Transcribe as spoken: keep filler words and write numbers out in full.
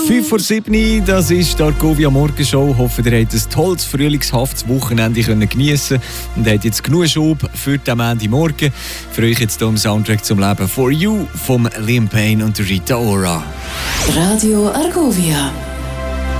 fünf vor sieben, das ist die Argovia Morgenshow. Ich hoffe, ihr habt ein tolles, frühlingshaftes Wochenende geniessen und habt jetzt genug Schub für den Montagmorgen. Für euch jetzt hier im Soundtrack zum Leben «For You» von Liam Payne und Rita Ora. Radio Argovia.